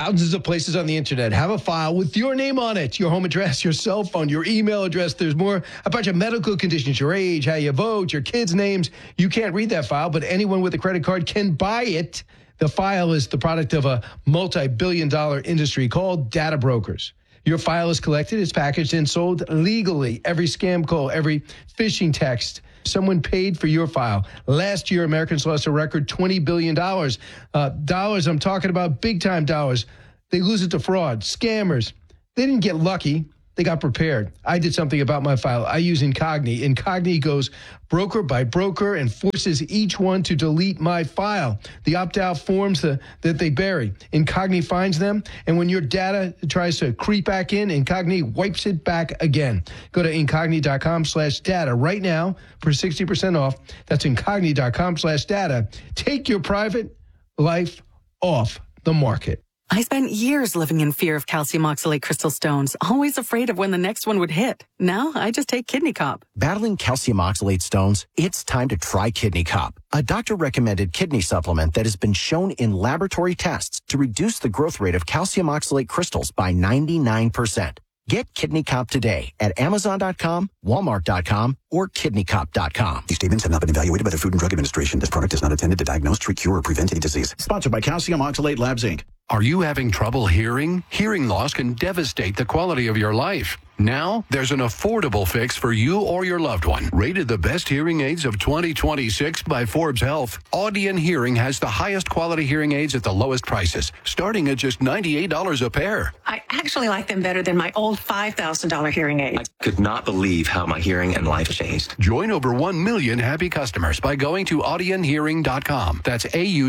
thousands of places on the internet have a file with your name on it, your home address, your cell phone, your email address. There's more, a bunch of medical conditions, your age, how you vote, your kids' names. You can't read that file, but anyone with a credit card can buy it. The file is the product of a multi-billion-dollar industry called data brokers. Your file is collected, it's packaged, and sold legally. Every scam call, every phishing text, someone paid for your file. Last year, Americans lost a record $20 billion. Dollars, I'm talking about big-time dollars. They lose it to fraud, scammers. They didn't get lucky. They got prepared. I did something about my file. I use Incogni. Incogni goes broker by broker and forces each one to delete my file. The opt-out forms that they bury. Incogni finds them, and when your data tries to creep back in, Incogni wipes it back again. Go to Incogni.com/data right now for 60% off. That's Incogni.com/data. Take your private life off the market. I spent years living in fear of calcium oxalate crystal stones, always afraid of when the next one would hit. Now I just take Kidney Cop. Battling calcium oxalate stones? It's time to try Kidney Cop, a doctor-recommended kidney supplement that has been shown in laboratory tests to reduce the growth rate of calcium oxalate crystals by 99%. Get Kidney Cop today at Amazon.com, Walmart.com, or KidneyCop.com. These statements have not been evaluated by the Food and Drug Administration. This product is not intended to diagnose, treat, cure, or prevent any disease. Sponsored by Calcium Oxalate Labs, Inc. Are you having trouble hearing? Hearing loss can devastate the quality of your life. Now, there's an affordable fix for you or your loved one. Rated the best hearing aids of 2026 by Forbes Health, Audion Hearing has the highest quality hearing aids at the lowest prices, starting at just $98 a pair. I actually like them better than my old $5,000 hearing aid. I could not believe how my hearing and life changed. Join over 1 million happy customers by going to audionhearing.com. That's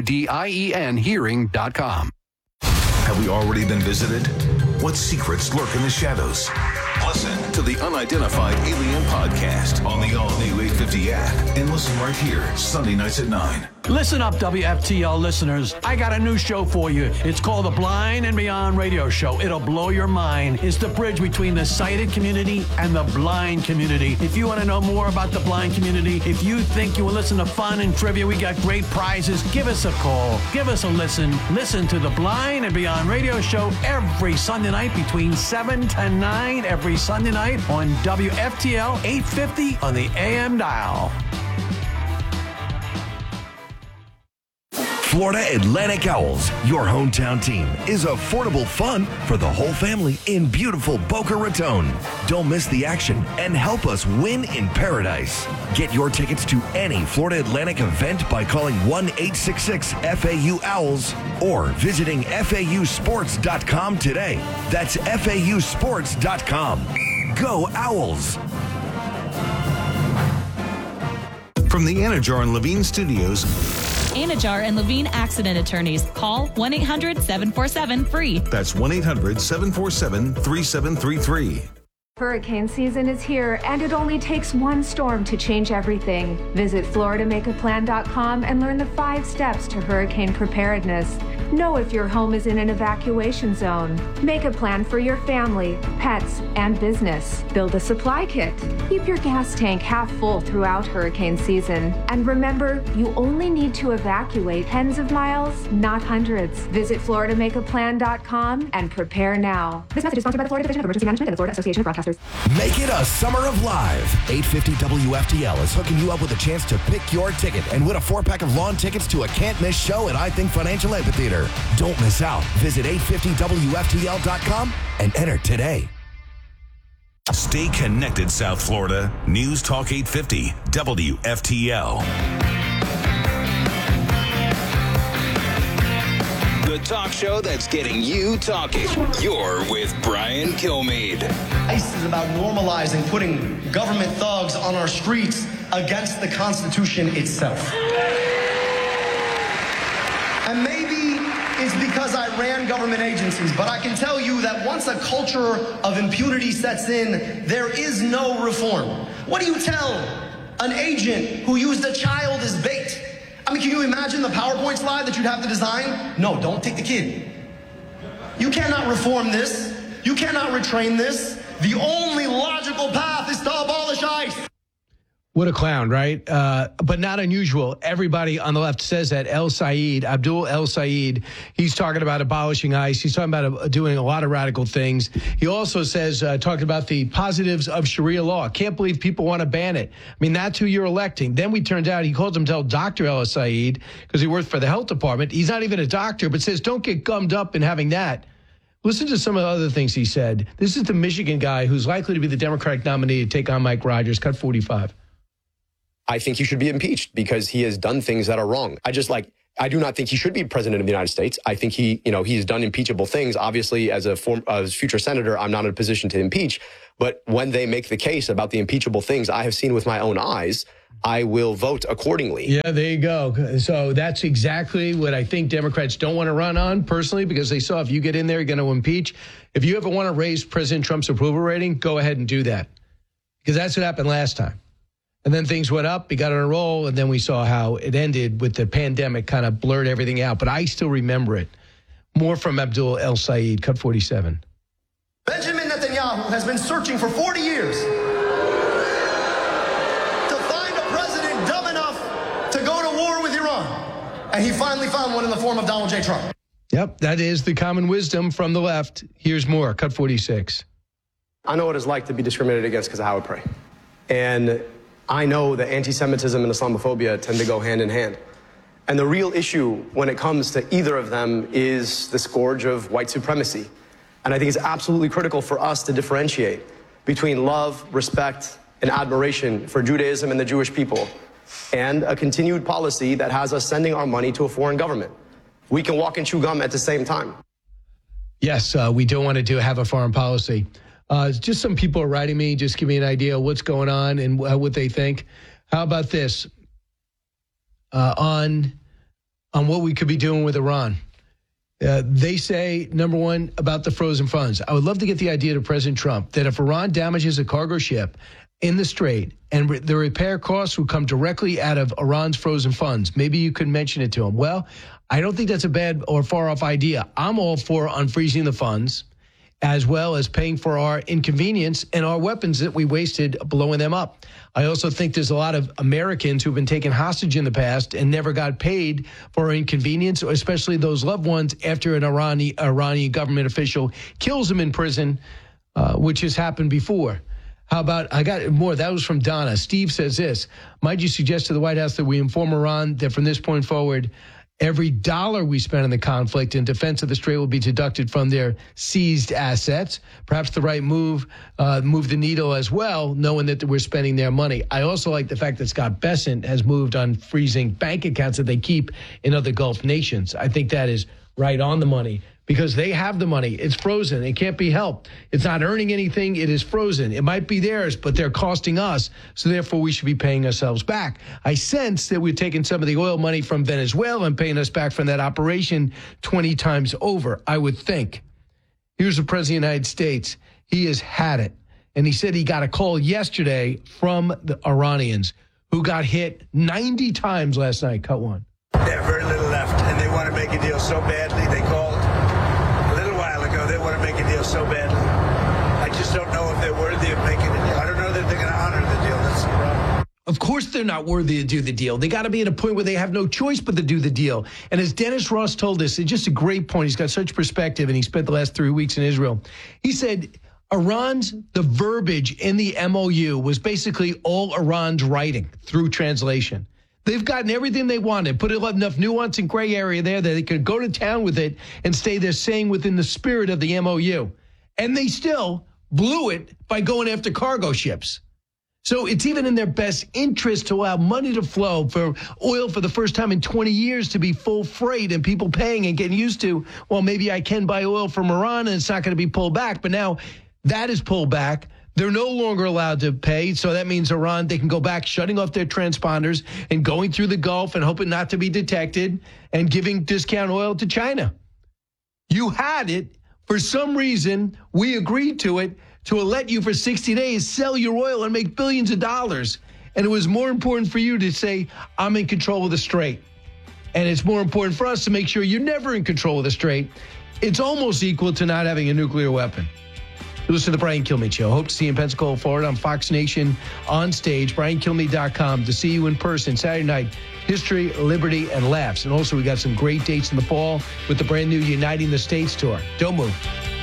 AUDIEN hearing.com. Have we already been visited? What secrets lurk in the shadows? Listen to the Unidentified Alien Podcast on the all-new 850 app and listen right here, Sunday nights at 9. Listen up, WFTL listeners. I got a new show for you. It's called the Blind and Beyond Radio Show. It'll blow your mind. It's the bridge between the sighted community and the blind community. If you want to know more about the blind community, if you think you will listen to fun and trivia, we got great prizes, give us a call. Give us a listen. Listen to the Blind and Beyond Radio Show every Sunday night between 7 to 9 every Sunday night on WFTL 850 on the AM dial. Florida Atlantic Owls, your hometown team, is affordable fun for the whole family in beautiful Boca Raton. Don't miss the action and help us win in paradise. Get your tickets to any Florida Atlantic event by calling 1-866-FAU-OWLS or visiting FAUsports.com today. That's FAUsports.com. Go Owls! From the Anajar and Levine Studios, Anajar and Levine Accident Attorneys. Call 1-800-747-FREE. That's 1-800-747-3733. Hurricane season is here, and it only takes one storm to change everything. Visit FloridaMakeAPlan.com and learn the 5 steps to hurricane preparedness. Know if your home is in an evacuation zone. Make a plan for your family, pets, and business. Build a supply kit. Keep your gas tank half full throughout hurricane season. And remember, you only need to evacuate tens of miles, not hundreds. Visit FloridaMakeAPlan.com and prepare now. This message is sponsored by the Florida Division of Emergency Management and the Florida Association of Broadcasters. Make it a summer of live. 850 WFTL is hooking you up with a chance to pick your ticket and win a 4-pack of lawn tickets to a can't-miss show at I Think Financial Amphitheater. Don't miss out. Visit 850WFTL.com and enter today. Stay connected, South Florida. News Talk 850 WFTL. The talk show that's getting you talking. You're with Brian Kilmeade. ICE is about normalizing putting government thugs on our streets against the Constitution itself. And maybe it's because I ran government agencies, but I can tell you that once a culture of impunity sets in, there is no reform. What do you tell an agent who used a child as bait? I mean, can you imagine the PowerPoint slide that you'd have to design? No, don't take the kid. You cannot reform this. You cannot retrain this. The only logical path is to abolish ICE. What a clown, right? But not unusual. Everybody on the left says that. Abdul El Sayed, he's talking about abolishing ICE. He's talking about doing a lot of radical things. He also says, talking about the positives of Sharia law. Can't believe people want to ban it. I mean, that's who you're electing. Then we turned out he calls himself Dr. El Sayed because he worked for the health department. He's not even a doctor, but says don't get gummed up in having that. Listen to some of the other things he said. This is the Michigan guy who's likely to be the Democratic nominee to take on Mike Rogers. Cut 45. I think he should be impeached because he has done things that are wrong. I do not think he should be president of the United States. I think he's done impeachable things. Obviously, as a future senator, I'm not in a position to impeach. But when they make the case about the impeachable things I have seen with my own eyes, I will vote accordingly. Yeah, there you go. So that's exactly what I think Democrats don't want to run on personally, because they saw if you get in there, you're going to impeach. If you ever want to raise President Trump's approval rating, go ahead and do that, because that's what happened last time. And then things went up, he got on a roll, and then we saw how it ended with the pandemic kind of blurred everything out. But I still remember it. More from Abdul El Sayed, cut 47. Benjamin Netanyahu has been searching for 40 years to find a president dumb enough to go to war with Iran. And he finally found one in the form of Donald J. Trump. Yep, that is the common wisdom from the left. Here's more, cut 46. I know what it's like to be discriminated against because of how I pray. And I know that anti-Semitism and Islamophobia tend to go hand in hand. And the real issue when it comes to either of them is the scourge of white supremacy. And I think it's absolutely critical for us to differentiate between love, respect, and admiration for Judaism and the Jewish people, and a continued policy that has us sending our money to a foreign government. We can walk and chew gum at the same time. Yes, we don't want to have a foreign policy. Just some people are writing me, just give me an idea of what's going on and what they think. How about this? On what we could be doing with Iran. They say, number one, about the frozen funds. I would love to get the idea to President Trump that if Iran damages a cargo ship in the Strait and the repair costs would come directly out of Iran's frozen funds, maybe you could mention it to him. Well, I don't think that's a bad or far off idea. I'm all for unfreezing the funds, as well as paying for our inconvenience and our weapons that we wasted blowing them up. I also think there's a lot of Americans who've been taken hostage in the past and never got paid for our inconvenience, especially those loved ones after an Iranian government official kills them in prison, which has happened before. How about, I got more, that was from Donna. Steve says this, might you suggest to the White House that we inform Iran that from this point forward, every dollar we spend in the conflict in defense of the Strait will be deducted from their seized assets. Perhaps the right move the needle as well, knowing that we're spending their money. I also like the fact that Scott Bessent has moved on freezing bank accounts that they keep in other Gulf nations. I think that is right on the money, because they have the money. It's frozen. It can't be helped. It's not earning anything. It is frozen. It might be theirs, but they're costing us. So therefore, we should be paying ourselves back. I sense that we're taking some of the oil money from Venezuela and paying us back from that operation 20 times over, I would think. Here's the President of the United States. He has had it. And he said he got a call yesterday from the Iranians who got hit 90 times last night. Cut one. They have very little left, and they want to make a deal so badly. They called a little while ago. They want to make a deal so badly. I just don't know if they're worthy of making a deal. I don't know that they're going to honor the deal. That's the problem. Of course they're not worthy to do the deal. They got to be at a point where they have no choice but to do the deal. And as Dennis Ross told us, it's just a great point. He's got such perspective, and he spent the last 3 weeks in Israel. He said the verbiage in the MOU was basically all Iran's writing through translation. They've gotten everything they wanted, put enough nuance and gray area there that they could go to town with it and stay there saying within the spirit of the MOU. And they still blew it by going after cargo ships. So it's even in their best interest to allow money to flow for oil for the first time in 20 years to be full freight and people paying and getting used to, well, maybe I can buy oil from Iran and it's not going to be pulled back. But now that is pulled back. They're no longer allowed to pay, so that means Iran, they can go back shutting off their transponders and going through the Gulf and hoping not to be detected and giving discount oil to China. You had it. For some reason, we agreed to it to let you for 60 days sell your oil and make billions of dollars. And it was more important for you to say, I'm in control of the Strait. And it's more important for us to make sure you're never in control of the Strait. It's almost equal to not having a nuclear weapon. Listen to the Brian Kilmeade Show. Hope to see you in Pensacola, Florida on Fox Nation on stage. BrianKilmeade.com to see you in person Saturday night. History, Liberty, and Laughs. And also we got some great dates in the fall with the brand new Uniting the States tour. Don't move.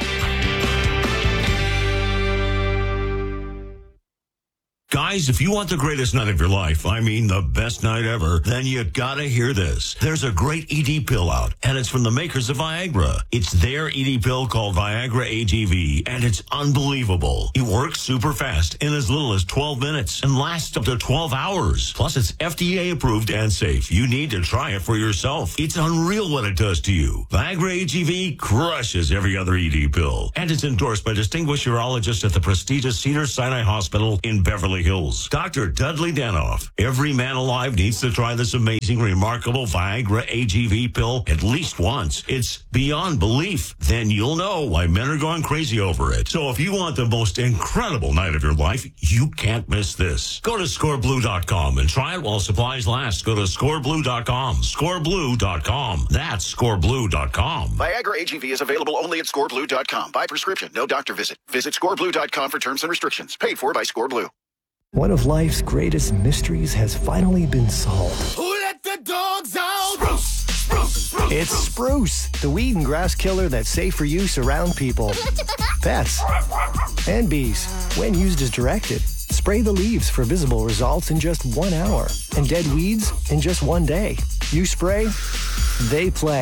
Guys, if you want the greatest night of your life, I mean the best night ever, then you gotta hear this. There's a great ED pill out, and it's from the makers of Viagra. It's their ED pill called Viagra AGV, and it's unbelievable. It works super fast in as little as 12 minutes and lasts up to 12 hours. Plus, it's FDA approved and safe. You need to try it for yourself. It's unreal what it does to you. Viagra AGV crushes every other ED pill, and it's endorsed by distinguished urologists at the prestigious Cedars-Sinai Hospital in Beverly Hills. Dr. Dudley Danoff. Every man alive needs to try this amazing, remarkable Viagra AGV pill at least once. It's beyond belief. Then you'll know why men are going crazy over it. So if you want the most incredible night of your life, you can't miss this. Go to scoreblue.com and try it while supplies last. Go to scoreblue.com. Scoreblue.com. That's scoreblue.com. Viagra AGV is available only at scoreblue.com. By prescription, no doctor visit. Visit scoreblue.com for terms and restrictions. Paid for by Scoreblue. One of life's greatest mysteries has finally been solved. Who let the dogs out? Spruce, spruce, spruce. It's Spruce, the weed and grass killer that's safe for use around people, pets, and bees. When used as directed, spray the leaves for visible results in just 1 hour, and dead weeds in just 1 day. You spray, they play.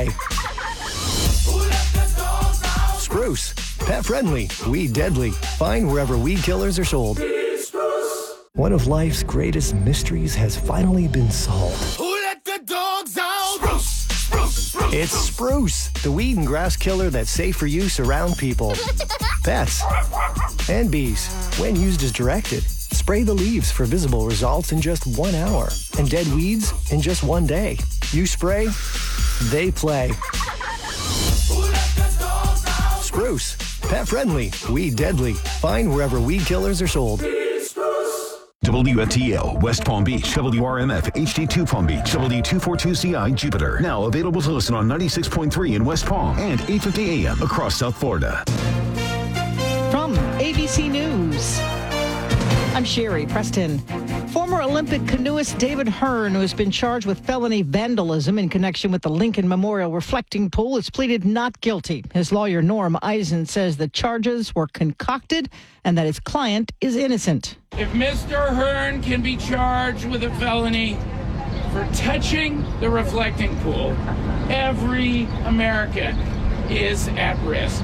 Who let the dogs out? Spruce, pet friendly, weed deadly. Find wherever weed killers are sold. One of life's greatest mysteries has finally been solved. Who let the dogs out? Spruce, spruce, spruce. It's Spruce, the weed and grass killer that's safe for use around people, pets, and bees. When used as directed, spray the leaves for visible results in just 1 hour, and dead weeds in just 1 day. You spray, they play. Who let the dogs out? Spruce, pet friendly, weed deadly. Find wherever weed killers are sold. WFTL, West Palm Beach, WRMF, HD2 Palm Beach, W242CI, Jupiter. Now available to listen on 96.3 in West Palm and 850 AM across South Florida. From ABC News, I'm Sherry Preston. Former Olympic canoeist David Hearn, who has been charged with felony vandalism in connection with the Lincoln Memorial Reflecting Pool, has pleaded not guilty. His lawyer, Norm Eisen, says the charges were concocted and that his client is innocent. If Mr. Hearn can be charged with a felony for touching the reflecting pool, every American is at risk.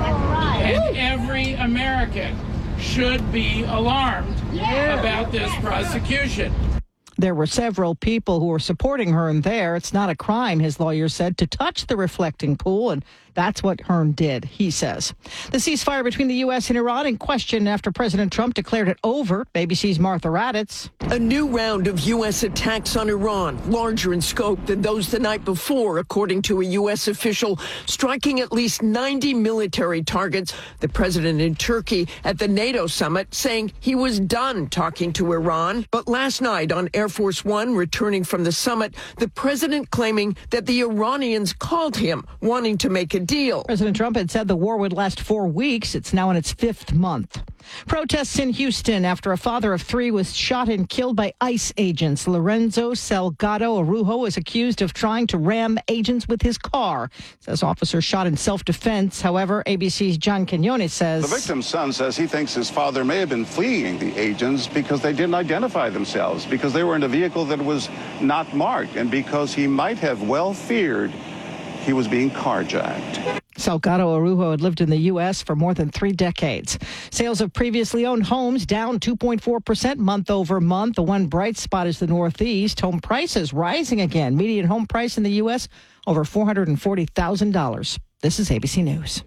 And every American should be alarmed about this prosecution. There were several people who were supporting Hearn there. It's not a crime, his lawyer said, to touch the reflecting pool, and that's what Hearn did, he says. The ceasefire between the U.S. and Iran in question after President Trump declared it over. ABC's Martha Raddatz. A new round of U.S. attacks on Iran, larger in scope than those the night before, according to a U.S. official, striking at least 90 military targets. The president in Turkey at the NATO summit saying he was done talking to Iran. But last night on Air Force One, returning from the summit, the president claiming that the Iranians called him, wanting to make a deal. President Trump had said the war would last 4 weeks. It's now in its 5th month. Protests in Houston after a father of 3 was shot and killed by ICE agents. Lorenzo Salgado Araujo is accused of trying to ram agents with his car. Says officers shot in self-defense. However, ABC's John Quinones says the victim's son says he thinks his father may have been fleeing the agents because they didn't identify themselves, because they were in a vehicle that was not marked, and because he might have well feared he was being carjacked. Salgado Araujo had lived in the U.S. for more than 3 decades. Sales of previously owned homes down 2.4% month over month. The one bright spot is the Northeast. Home prices rising again. Median home price in the U.S. over $440,000. This is ABC News.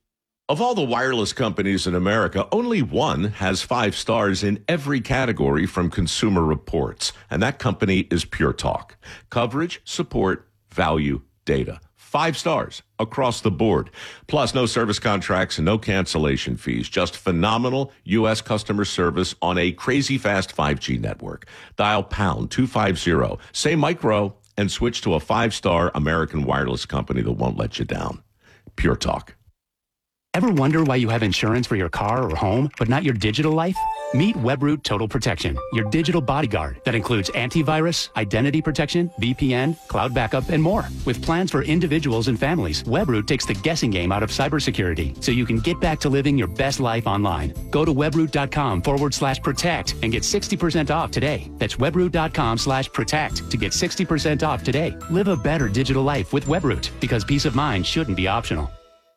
Of all the wireless companies in America, only one has 5 stars in every category from Consumer Reports, and that company is Pure Talk. Coverage, support, value, data. 5 stars across the board. Plus, no service contracts and no cancellation fees. Just phenomenal U.S. customer service on a crazy fast 5G network. Dial pound 250, say micro, and switch to a 5-star American wireless company that won't let you down. Pure Talk. Ever wonder why you have insurance for your car or home, but not your digital life? Meet WebRoot Total Protection, your digital bodyguard that includes antivirus, identity protection, VPN, cloud backup, and more. With plans for individuals and families, WebRoot takes the guessing game out of cybersecurity so you can get back to living your best life online. Go to webroot.com/protect and get 60% off today. That's webroot.com/protect to get 60% off today. Live a better digital life with WebRoot, because peace of mind shouldn't be optional.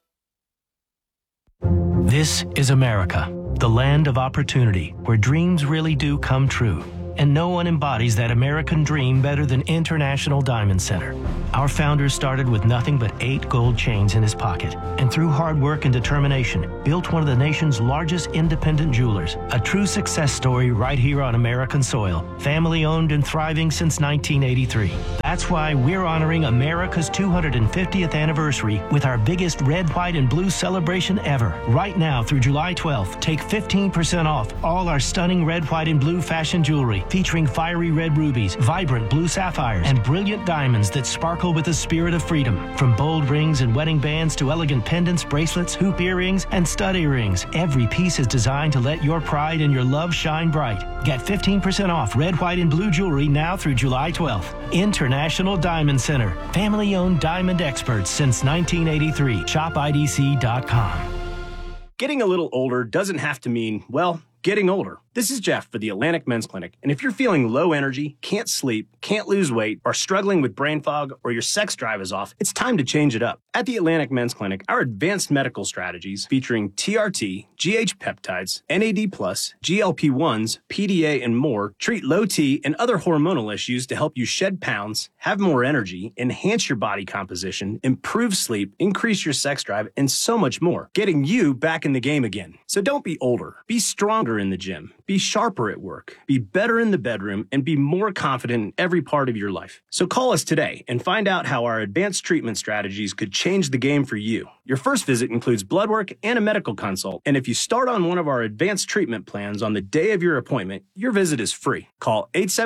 This is America, the land of opportunity, where dreams really do come true. And no one embodies that American dream better than International Diamond Center. Our founder started with nothing but 8 gold chains in his pocket, and through hard work and determination, built one of the nation's largest independent jewelers. A true success story right here on American soil. Family owned and thriving since 1983. That's why we're honoring America's 250th anniversary with our biggest red, white, and blue celebration ever. Right now through July 12th, take 15% off all our stunning red, white, and blue fashion jewelry, featuring fiery red rubies, vibrant blue sapphires, and brilliant diamonds that sparkle with the spirit of freedom. From bold rings and wedding bands to elegant pendants, bracelets, hoop earrings, and stud earrings, every piece is designed to let your pride and your love shine bright. Get 15% off red, white, and blue jewelry now through July 12th. International Diamond Center. Family-owned diamond experts since 1983. ShopIDC.com. Getting a little older doesn't have to mean, well, getting older. This is Jeff for the Atlantic Men's Clinic, and if you're feeling low energy, can't sleep, can't lose weight, are struggling with brain fog, or your sex drive is off, it's time to change it up. At the Atlantic Men's Clinic, our advanced medical strategies featuring TRT, GH peptides, NAD+, GLP-1s, PDA, and more treat low T and other hormonal issues to help you shed pounds, have more energy, enhance your body composition, improve sleep, increase your sex drive, and so much more, getting you back in the game again. So don't be older. Be stronger in the gym. Be sharper at work, be better in the bedroom, and be more confident in every part of your life. So call us today and find out how our advanced treatment strategies could change the game for you. Your first visit includes blood work and a medical consult, and if you start on one of our advanced treatment plans on the day of your appointment, your visit is free. Call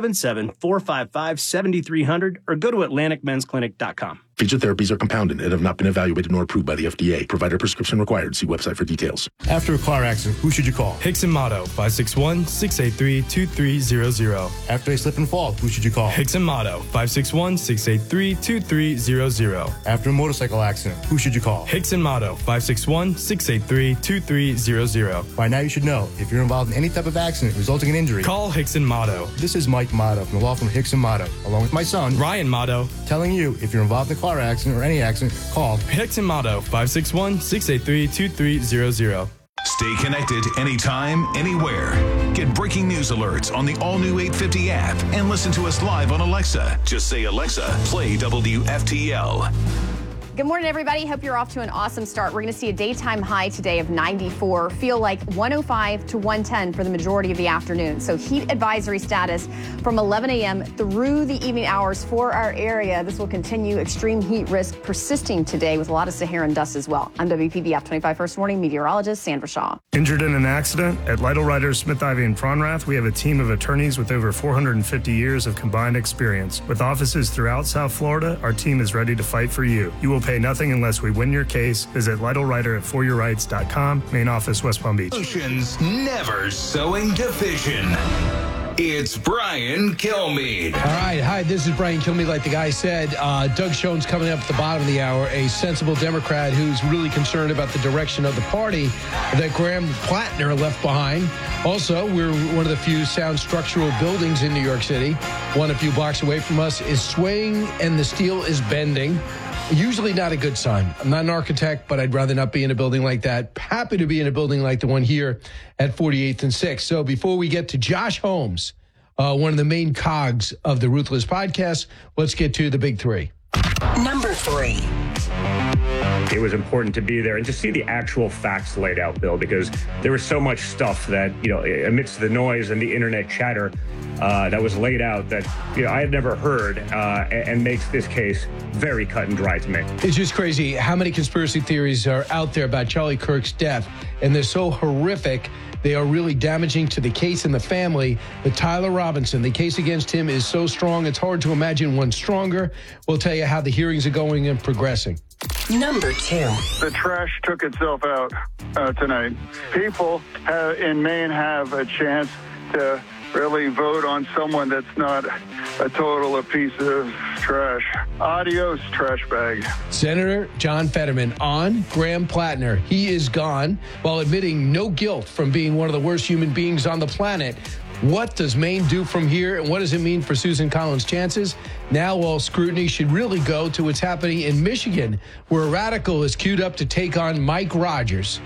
877-455-7300 or go to AtlanticMen'sClinic.com. Featured therapies are compounded and have not been evaluated nor approved by the FDA. Provider prescription required. See website for details. After a car accident, who should you call? Hickson Motto, 561-683-2300. After a slip and fall, who should you call? Hickson Motto, 561-683-2300. After a motorcycle accident, who should you call? Hickson Motto, 561-683-2300. By now you should know, if you're involved in any type of accident resulting in injury, call Hickson Motto. This is Mike Motto from the law firm Hickson Motto, along with my son, Ryan Motto, telling you if you're involved in a car accident or any accident, call Hickson Motto, 561-683-2300. Stay connected anytime, anywhere. Get breaking news alerts on the all-new 850 app and listen to us live on Alexa. Just say, Alexa, play WFTL. Good morning, everybody. Hope you're off to an awesome start. We're going to see a daytime high today of 94, feel like 105 to 110 for the majority of the afternoon. So heat advisory status from 11 a.m. through the evening hours for our area. This will continue. Extreme heat risk persisting today with a lot of Saharan dust as well. I'm WPBF 25 First Morning meteorologist Sandra Shaw. Injured in an accident? At Lytle Writers, Smith, Ivy, and Fronrath, we have a team of attorneys with over 450 years of combined experience. With offices throughout South Florida, our team is ready to fight for you. You will pay nothing unless we win your case. Visit Lytle Writer at foryourrights.com. Main office, West Palm Beach. Oceans never sowing division. It's Brian Kilmeade. All right. Hi, this is Brian Kilmeade. Like the guy said, Doug Schoen's coming up at the bottom of the hour, a sensible Democrat who's really concerned about the direction of the party that Graham Plattner left behind. Also, we're one of the few sound structural buildings in New York City. One a few blocks away from us is swaying and the steel is bending. Usually not a good sign. I'm not an architect, but I'd rather not be in a building like that. Happy to be in a building like the one here at 48th and 6th. So before we get to Josh Holmes, one of the main cogs of the Ruthless podcast, let's get to the big three. Number 3. It was important to be there and to see the actual facts laid out, Bill, because there was so much stuff that, amidst the noise and the internet chatter, that was laid out that I had never heard and makes this case very cut and dry to me. It's just crazy how many conspiracy theories are out there about Charlie Kirk's death, and they're so horrific. They are really damaging to the case and the family. But Tyler Robinson, the case against him is so strong, it's hard to imagine one stronger. We'll tell you how the hearings are going and progressing. Number 2. The trash took itself out tonight. People in Maine have a chance to really vote on someone that's not a piece of trash. Adios, trash bag. Senator John Fetterman on Graham Plattner. He is gone while admitting no guilt from being one of the worst human beings on the planet. What does Maine do from here, and what does it mean for Susan Collins' chances? Now all scrutiny should really go to what's happening in Michigan, where a radical is queued up to take on Mike Rogers.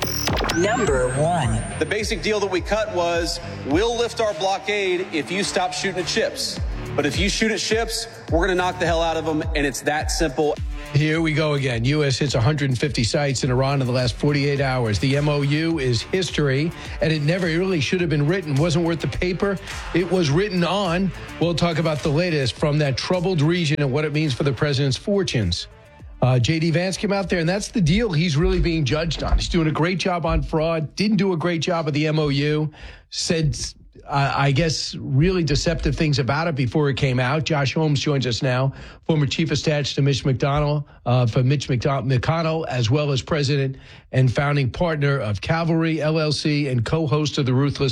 Number 1. The basic deal that we cut was, we'll lift our blockade if you stop shooting at ships. But if you shoot at ships, we're going to knock the hell out of them, and it's that simple. Here we go again. U.S. hits 150 sites in Iran in the last 48 hours. The MOU is history, and it never really should have been written. Wasn't worth the paper it was written on. We'll talk about the latest from that troubled region and what it means for the president's fortunes. J.D. Vance came out there, and that's the deal he's really being judged on. He's doing a great job on fraud, didn't do a great job of the MOU, said, I guess, really deceptive things about it before it came out. Josh Holmes joins us now, former chief of staff to Mitch McConnell, McConnell, as well as president and founding partner of Cavalry LLC and co-host of the Ruthless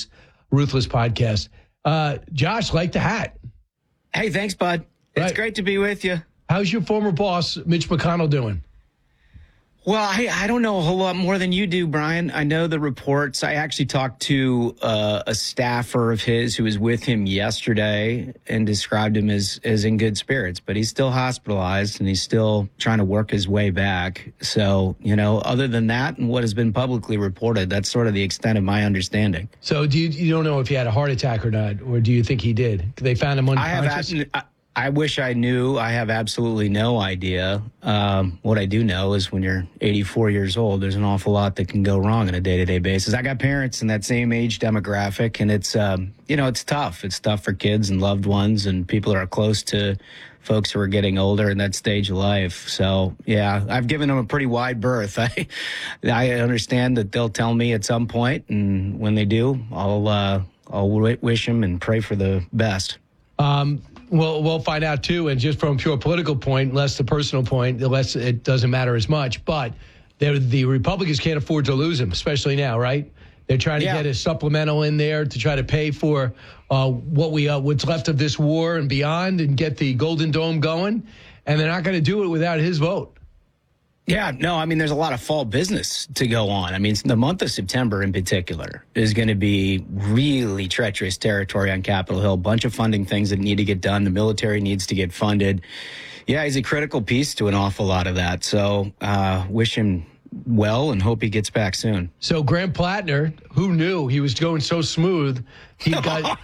podcast. Josh, like the hat. Hey, thanks, bud. It's great to be with you. How's your former boss, Mitch McConnell, doing? Well, I don't know a whole lot more than you do, Brian. I know the reports. I actually talked to a staffer of his who was with him yesterday and described him as in good spirits, but he's still hospitalized and he's still trying to work his way back. So, other than that and what has been publicly reported, that's sort of the extent of my understanding. So you don't know if he had a heart attack or not, or do you think he did? They found him unconscious? I wish I knew. I have absolutely no idea. What I do know is when you're 84 years old, there's an awful lot that can go wrong on a day-to-day basis. I got parents in that same age demographic, and it's, it's tough. It's tough for kids and loved ones and people that are close to folks who are getting older in that stage of life. So, yeah, I've given them a pretty wide berth. I understand that they'll tell me at some point, and when they do, I'll wish them and pray for the best. Well, we'll find out, too. And just from a pure political point, less the personal point, the less it doesn't matter as much. But the Republicans can't afford to lose him, especially now, right? They're trying to get a supplemental in there to try to pay for what's left of this war and beyond and get the Golden Dome going. And they're not going to do it without his vote. Yeah, no, I mean, there's a lot of fall business to go on. I mean, the month of September in particular is going to be really treacherous territory on Capitol Hill. A bunch of funding things that need to get done. The military needs to get funded. Yeah, he's a critical piece to an awful lot of that. So wish him well and hope he gets back soon. So Graham Plattner, who knew he was going so smooth, he got...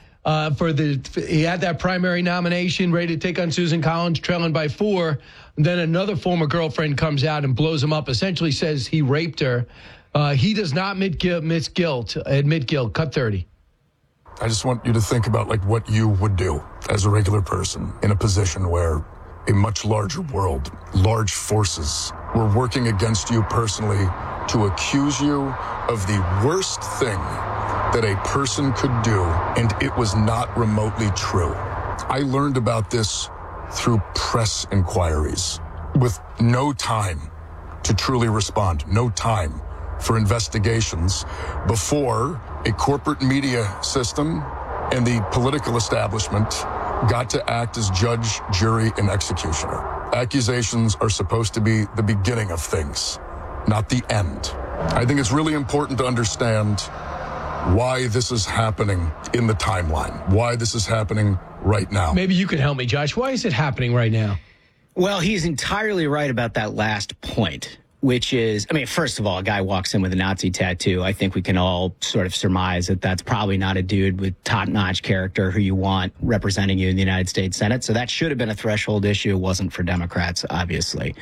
he had that primary nomination ready to take on Susan Collins, trailing by 4. And then another former girlfriend comes out and blows him up, essentially says he raped her. He does not admit guilt. Cut 30. I just want you to think about what you would do as a regular person in a position where a much larger world, large forces were working against you personally to accuse you of the worst thing that a person could do, and it was not remotely true. I learned about this through press inquiries with no time to truly respond, no time for investigations before a corporate media system and the political establishment got to act as judge, jury, and executioner. Accusations are supposed to be the beginning of things, not the end. I think it's really important to understand why this is happening in the timeline, why this is happening right now. Maybe you could help me, Josh. Why is it happening right now? Well, he's entirely right about that last point. which is, I mean, first of all, a guy walks in with a Nazi tattoo. I think we can all sort of surmise that that's probably not a dude with top-notch character who you want representing you in the United States Senate. So that should have been a threshold issue. It wasn't for Democrats, obviously.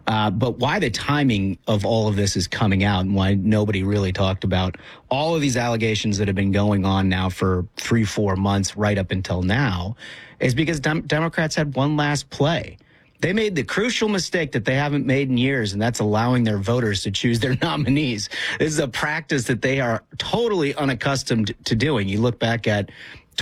But why the timing of all of this is coming out and why nobody really talked about all of these allegations that have been going on now for 3-4 months right up until now is because Democrats had one last play. They made the crucial mistake that they haven't made in years, and that's allowing their voters to choose their nominees. This is a practice that they are totally unaccustomed to doing. You look back at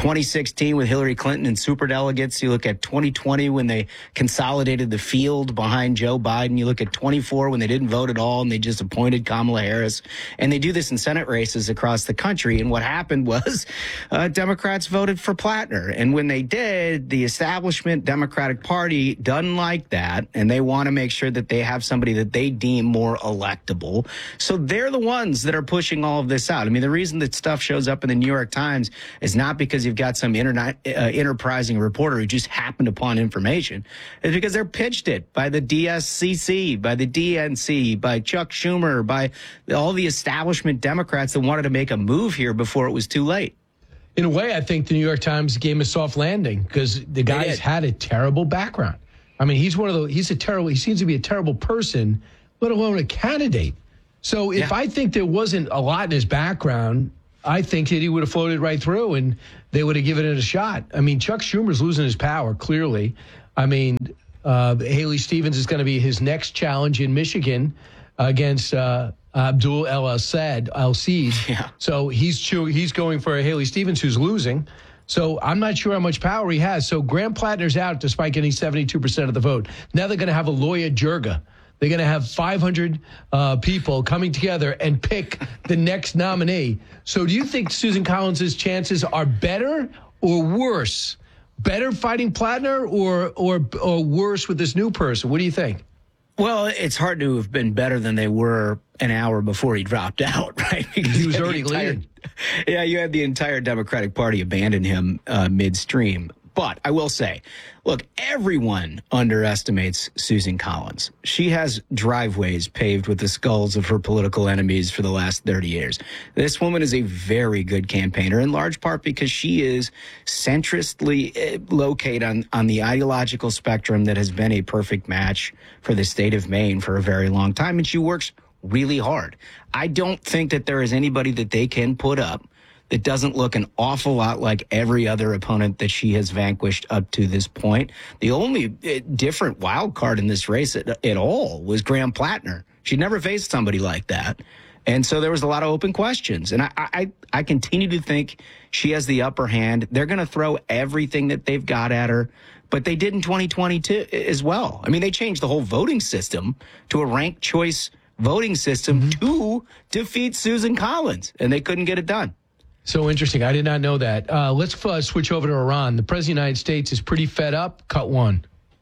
2016 with Hillary Clinton and superdelegates. You look at 2020 when they consolidated the field behind Joe Biden. You look at 24 when they didn't vote at all and they just appointed Kamala Harris. And they do this in Senate races across the country. And what happened was Democrats voted for Plattner. And when they did, the establishment Democratic Party doesn't like that. And they want to make sure that they have somebody that they deem more electable. So they're the ones that are pushing all of this out. I mean, the reason that stuff shows up in the New York Times is not because you've got some enterprising reporter who just happened upon information. It's because they're pitched it by the DSCC, by the DNC, by Chuck Schumer, by all the establishment Democrats that wanted to make a move here before it was too late. In a way, I think the New York Times gave him a soft landing because the guy's had a terrible background. I mean, he seems to be a terrible person, let alone a candidate. So if I think there wasn't a lot in his background, I think that he would have floated right through and they would have given it a shot. I mean, Chuck Schumer's losing his power, clearly. I mean, Haley Stevens is going to be his next challenge in Michigan against Abdul El-Assad. Yeah. So he's going for Haley Stevens, who's losing. So I'm not sure how much power he has. So Graham Plattner's out despite getting 72% of the vote. Now they're going to have a lawyer Jirga. They're going to have 500 people coming together and pick the next nominee. So do you think Susan Collins' chances are better or worse? Better fighting Plattner or worse with this new person? What do you think? Well, it's hard to have been better than they were an hour before he dropped out, right? Because he was already leading. Yeah, you had the entire Democratic Party abandon him midstream. But I will say, look, everyone underestimates Susan Collins. She has driveways paved with the skulls of her political enemies for the last 30 years. This woman is a very good campaigner, in large part because she is centristly located on the ideological spectrum that has been a perfect match for the state of Maine for a very long time, and she works really hard. I don't think that there is anybody that they can put up that doesn't look an awful lot like every other opponent that she has vanquished up to this point. The only different wild card in this race at all was Graham Plattner. She'd never faced somebody like that. And so there was a lot of open questions. And I continue to think she has the upper hand. They're going to throw everything that they've got at her. But they did in 2022 as well. I mean, they changed the whole voting system to a ranked choice voting system to defeat Susan Collins. And they couldn't get it done. So interesting. I did not know that. Let's switch over to Iran. The President of the United States is pretty fed up. Cut one.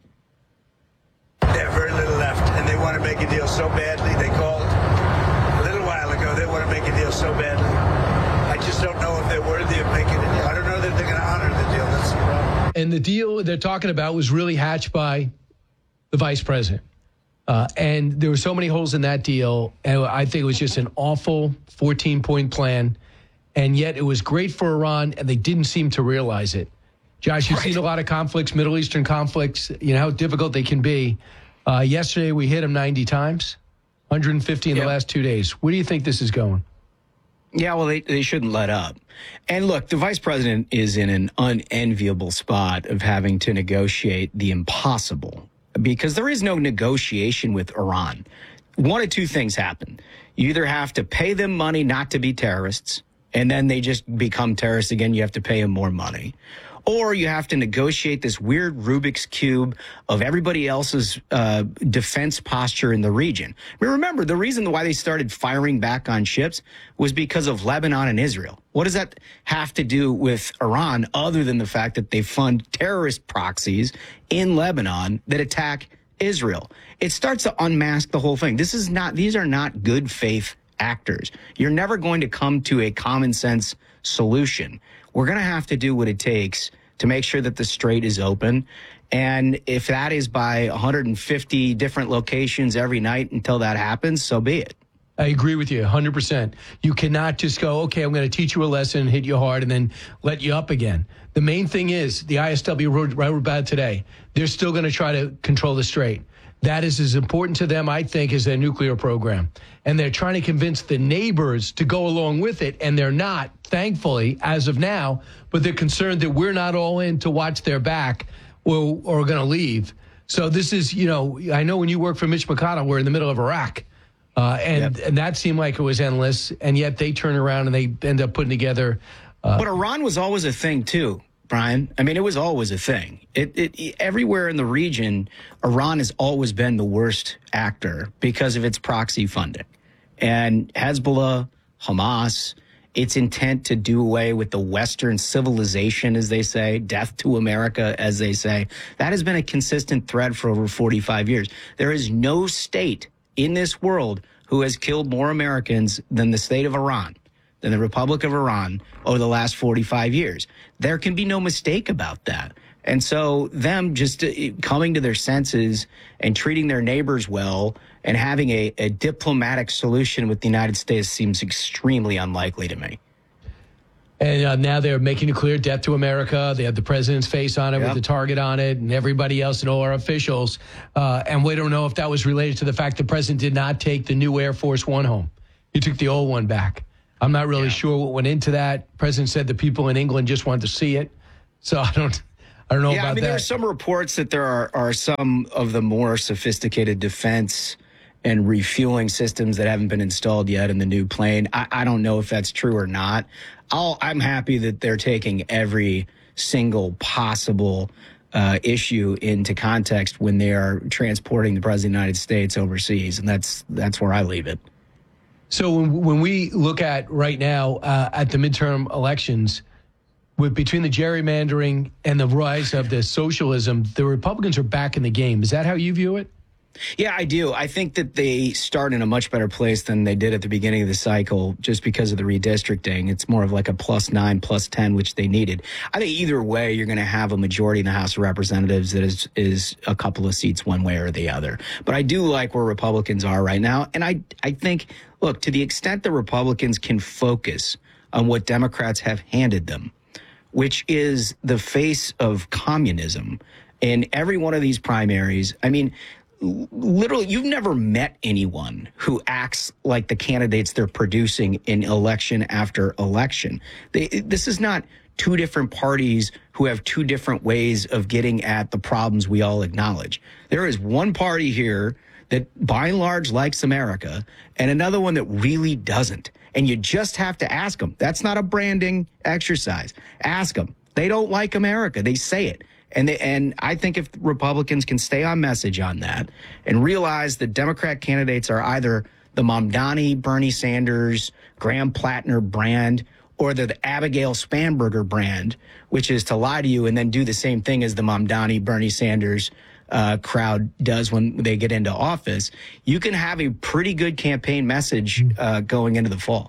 They have very little left, and they want to make a deal so badly. They called a little while ago. They want to make a deal so badly. I just don't know if they're worthy of making a deal. I don't know that they're going to honor the deal. That's the problem. And the deal they're talking about was really hatched by the vice president. And there were so many holes in that deal. And I think it was just an awful 14-point plan. And yet it was great for Iran, and they didn't seem to realize it. Josh, you've seen a lot of conflicts, Middle Eastern conflicts, you know how difficult they can be. Yesterday, we hit them 90 times, 150 in the last 2 days. Where do you think this is going? Yeah, well, they shouldn't let up. And look, the vice president is in an unenviable spot of having to negotiate the impossible because there is no negotiation with Iran. One of two things happen. You either have to pay them money not to be terrorists, and then they just become terrorists again. You have to pay them more money. Or you have to negotiate this weird Rubik's Cube of everybody else's defense posture in the region. I mean, remember, the reason why they started firing back on ships was because of Lebanon and Israel. What does that have to do with Iran other than the fact that they fund terrorist proxies in Lebanon that attack Israel? It starts to unmask the whole thing. These are not good faith actors. You're never going to come to a common sense solution. We're going to have to do what it takes to make sure that the strait is open. And if that is by 150 different locations every night until that happens, so be it. I agree with you 100%. You cannot just go, okay, I'm going to teach you a lesson, hit you hard, and then let you up again. The main thing is the ISW wrote about it today. They're still going to try to control the strait. That is as important to them, I think, as their nuclear program. And they're trying to convince the neighbors to go along with it, and they're not, thankfully, as of now. But they're concerned that we're not all in to watch their back or going to leave. So this is, I know when you work for Mitch McConnell, we're in the middle of Iraq. And that seemed like it was endless, and yet they turn around and they end up putting together. But Iran was always a thing, too, Brian. I mean, it was always a thing. Everywhere in the region, Iran has always been the worst actor because of its proxy funding. And Hezbollah, Hamas, its intent to do away with the Western civilization, as they say, death to America, as they say, that has been a consistent thread for over 45 years. There is no state in this world who has killed more Americans than the state of Iran, than the Republic of Iran over the last 45 years. There can be no mistake about that. And so them just coming to their senses and treating their neighbors well and having a diplomatic solution with the United States seems extremely unlikely to me. And now they're making it clear, death to America. They have the president's face on it with the target on it and everybody else and all our officials. And we don't know if that was related to the fact the president did not take the new Air Force One home. He took the old one back. I'm not really sure what went into that. The president said the people in England just wanted to see it. So I don't know about that. There are some reports that there are some of the more sophisticated defense and refueling systems that haven't been installed yet in the new plane. I don't know if that's true or not. I'm happy that they're taking every single possible issue into context when they are transporting the president of the United States overseas, and that's where I leave it. So when we look at right now at the midterm elections, between the gerrymandering and the rise of the socialism, the Republicans are back in the game. Is that how you view it? Yeah, I do. I think that they start in a much better place than they did at the beginning of the cycle just because of the redistricting. It's more of like a +9, +10, which they needed. I think either way, you're going to have a majority in the House of Representatives that is a couple of seats one way or the other. But I do like where Republicans are right now. And I think, look, to the extent the Republicans can focus on what Democrats have handed them, which is the face of communism in every one of these primaries. I mean, literally, you've never met anyone who acts like the candidates they're producing in election after election. This is not two different parties who have two different ways of getting at the problems we all acknowledge. There is one party here that by and large likes America and another one that really doesn't. And you just have to ask them. That's not a branding exercise. Ask them. They don't like America. They say it. And I think if Republicans can stay on message on that and realize that Democrat candidates are either the Mamdani, Bernie Sanders, Graham Plattner brand, or the Abigail Spanberger brand, which is to lie to you and then do the same thing as the Mamdani, Bernie Sanders crowd does when they get into office, you can have a pretty good campaign message going into the fall.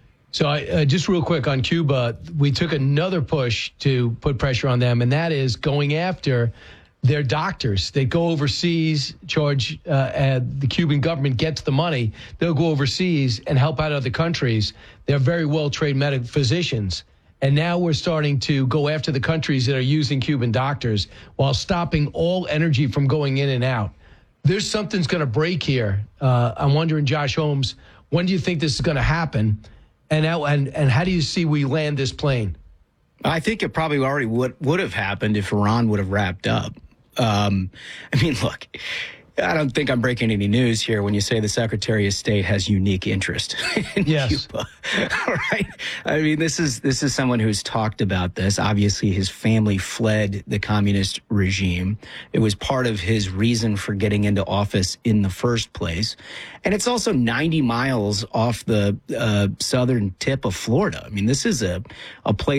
So just real quick on Cuba, we took another push to put pressure on them, and that is going after their doctors. They go overseas, charge the Cuban government gets the money. They'll go overseas and help out other countries. They're very well-trained medical physicians. And now we're starting to go after the countries that are using Cuban doctors while stopping all energy from going in and out. There's something's going to break here. I'm wondering, Josh Holmes, when do you think this is going to happen? And how do you see we land this plane? I think it probably already would have happened if Iran would have wrapped up. I mean, look, I don't think I'm breaking any news here when you say the Secretary of State has unique interest in Cuba. All right. I mean, this is someone who's talked about this. Obviously, his family fled the communist regime. It was part of his reason for getting into office in the first place. And it's also 90 miles off the southern tip of Florida. I mean, this is a place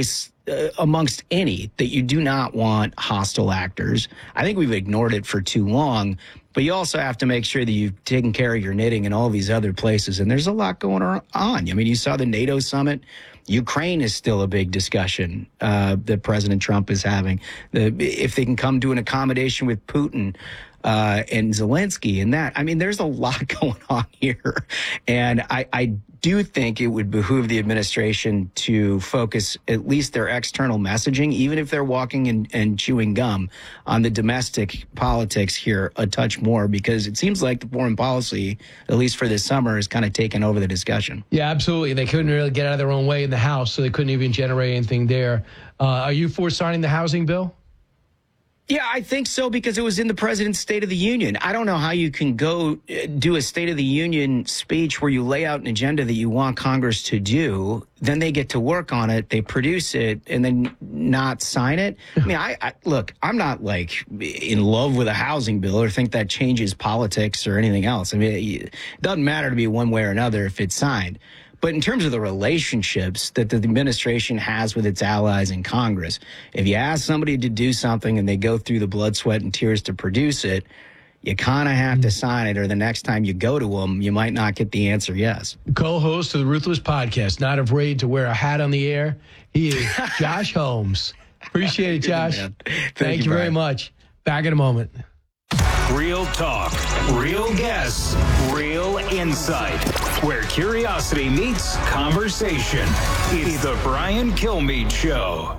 amongst any that you do not want hostile actors. I think we've ignored it for too long, but you also have to make sure that you've taken care of your knitting in all these other places. And there's a lot going on. I mean, you saw the NATO summit. Ukraine is still a big discussion that President Trump is having. If they can come to an accommodation with Putin and Zelensky and that. I mean, there's a lot going on here. And I do think it would behoove the administration to focus at least their external messaging, even if they're walking and chewing gum, on the domestic politics here a touch more, because it seems like the foreign policy, at least for this summer, has kind of taken over the discussion. Yeah, absolutely. They couldn't really get out of their own way in the House, so they couldn't even generate anything there. Are you for signing the housing bill? Yeah, I think so, because it was in the president's State of the Union. I don't know how you can go do a State of the Union speech where you lay out an agenda that you want Congress to do, then they get to work on it, they produce it, and then not sign it. I mean, look, I'm not like in love with a housing bill or think that changes politics or anything else. I mean, it doesn't matter to me one way or another if it's signed. But in terms of the relationships that the administration has with its allies in Congress, if you ask somebody to do something and they go through the blood, sweat, and tears to produce it, you kind of have to sign it, or the next time you go to them, you might not get the answer yes. Co-host of the Ruthless Podcast, not afraid to wear a hat on the air. He is Josh Holmes. Appreciate it, Josh. Thank you very much. Back in a moment. Real talk, real guests, real insight. Where curiosity meets conversation. It's the Brian Kilmeade Show.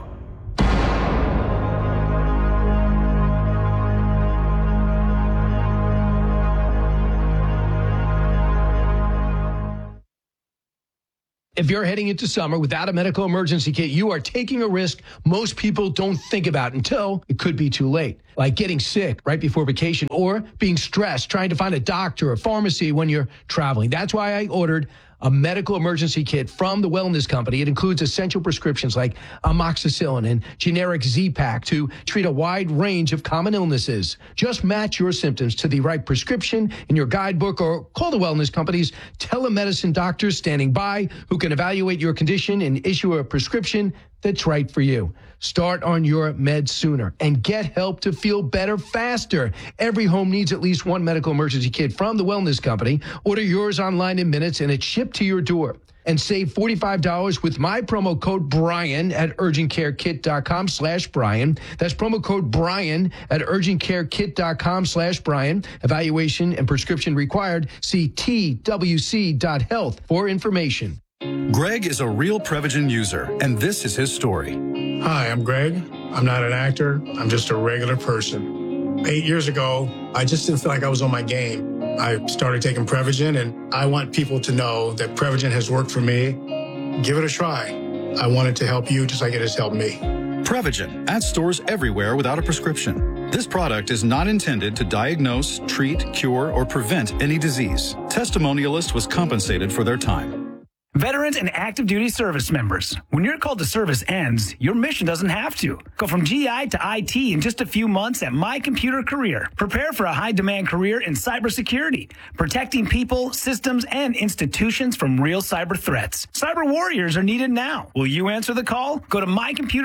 If you're heading into summer without a medical emergency kit, you are taking a risk most people don't think about until it could be too late. Like getting sick right before vacation or being stressed trying to find a doctor or pharmacy when you're traveling. That's why I ordered a medical emergency kit from the Wellness Company. It includes essential prescriptions like amoxicillin and generic Z-Pak to treat a wide range of common illnesses. Just match your symptoms to the right prescription in your guidebook or call the Wellness Company's telemedicine doctors standing by who can evaluate your condition and issue a prescription that's right for you. Start on your meds sooner and get help to feel better faster. Every home needs at least one medical emergency kit from the Wellness Company. Order yours online in minutes and it's shipped to your door. And save $45 with my promo code Brian at urgentcarekit.com/Brian. That's promo code Brian at urgentcarekit.com/Brian. Evaluation and prescription required. See twc.health for information. Greg is a real Prevagen user, and this is his story. Hi, I'm Greg. I'm not an actor. I'm just a regular person. 8 years ago, I just didn't feel like I was on my game. I started taking Prevagen, and I want people to know that Prevagen has worked for me. Give it a try. I want it to help you just like it has helped me. Prevagen at stores everywhere without a prescription. This product is not intended to diagnose, treat, cure, or prevent any disease. Testimonialist was compensated for their time. Veterans and active duty service members, when your call to service ends, your mission doesn't have to. Go from GI to IT in just a few months at My Computer Career. Prepare for a high-demand career in cybersecurity, protecting people, systems, and institutions from real cyber threats. Cyber warriors are needed now. Will you answer the call? Go to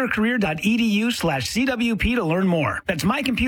mycomputercareer.edu/CWP to learn more. That's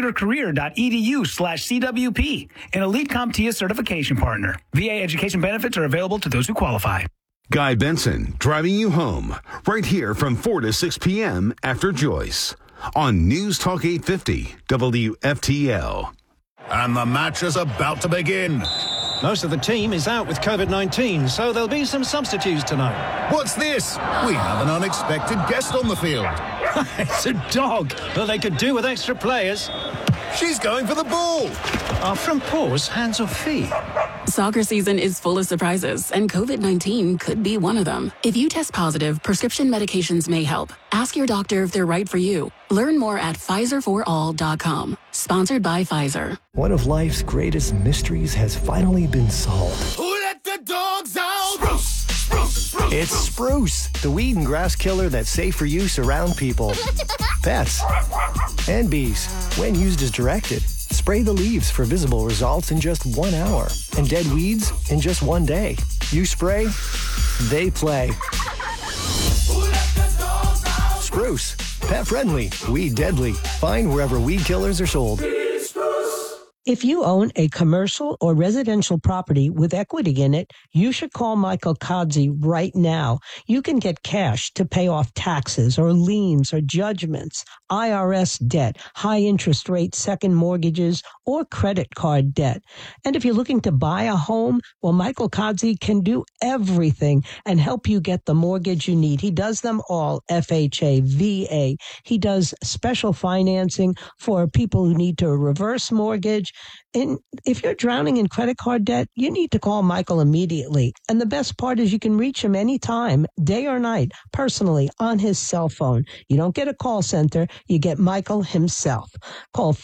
mycomputercareer.edu/CWP, an elite CompTIA certification partner. VA education benefits are available to those who qualify. Guy Benson driving you home right here from 4 to 6 p.m. after Joyce on News Talk 850 WFTL. And the match is about to begin. Most of the team is out with COVID-19, so there'll be some substitutes tonight. What's this? We have an unexpected guest on the field. It's a dog, but they could do with extra players. She's going for the ball. Are front paws hands or feet? Soccer season is full of surprises, and COVID-19 could be one of them. If you test positive, prescription medications may help. Ask your doctor if they're right for you. Learn more at PfizerForAll.com. Sponsored by Pfizer. One of life's greatest mysteries has finally been solved. Who let the dogs out? Spruce, Spruce, Spruce. It's Spruce, the weed and grass killer that's safe for use around people, pets, and bees. When used as directed, spray the leaves for visible results in just 1 hour and dead weeds in just 1 day. You spray, they play. Who let the dogs out? Spruce. Spruce. Pet friendly, weed deadly. Find wherever weed killers are sold. If you own a commercial or residential property with equity in it, you should call Michael Kodzie right now. You can get cash to pay off taxes or liens or judgments, IRS debt, high interest rate second mortgages, or credit card debt. And if you're looking to buy a home, well, Michael Kodzie can do everything and help you get the mortgage you need. He does them all, FHA, VA. He does special financing for people who need to reverse mortgage. And if you're drowning in credit card debt, you need to call Michael immediately. And the best part is you can reach him anytime, day or night, personally on his cell phone. You don't get a call center. You get Michael himself. Call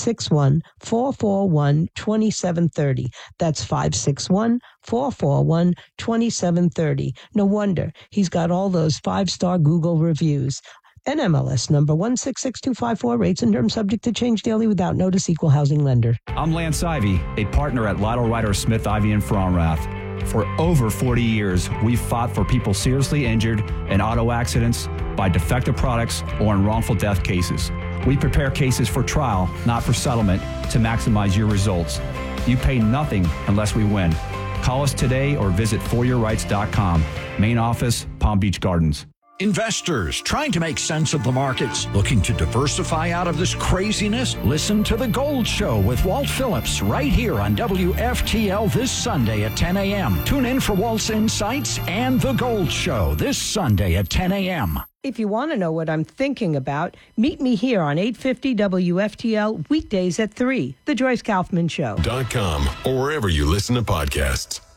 561-441-2730. That's 561-441-2730. No wonder he's got all those 5-star Google reviews. NMLS number 166254. Rates and terms subject to change daily without notice. Equal housing lender. I'm Lance Ivy, a partner at Lytle Ryder Smith Ivy in Fromrath. For over 40 years, we've fought for people seriously injured in auto accidents, by defective products, or in wrongful death cases. We prepare cases for trial, not for settlement, to maximize your results. You pay nothing unless we win. Call us today or visit foryourrights.com. Main office, Palm Beach Gardens. Investors trying to make sense of the markets, looking to diversify out of this craziness? Listen to The Gold Show with Walt Phillips right here on WFTL this Sunday at 10 a.m. Tune in for Walt's insights and The Gold Show this Sunday at 10 a.m. If you want to know what I'm thinking about, meet me here on 850 WFTL weekdays at 3, The Joyce Kaufman Show. .com or wherever you listen to podcasts.